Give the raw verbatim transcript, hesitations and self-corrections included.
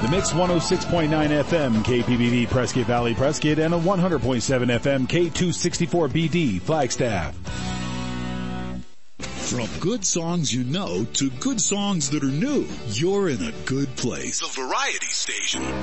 The Mix one oh six point nine F M K P B D Prescott Valley Prescott and a one hundred point seven F M K two sixty-four B D Flagstaff. From good songs you know to good songs that are new, you're in a good place. The Variety Station.